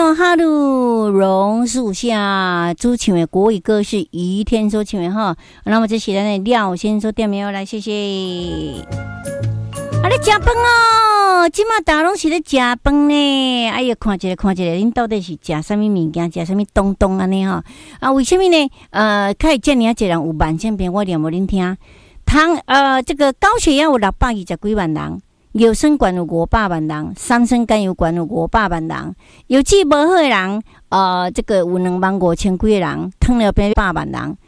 诺哈鲁榕树下，主唱的国语歌是于天所唱的哈。那么这是咱的廖先生点名来，谢谢。啊，你食饭哦，今嘛大拢是咧食饭呢。哎呀，看一个，恁到底是食什么物件，食什么东东安尼哈？啊，为什么呢？开遮尔啊，一人有慢性病，我念无恁听。这个高血压有620几万人。尿酸管有500万人，三酸甘油管有500万人，油脂无好的人，这个有25000几个人，糖尿病100万人，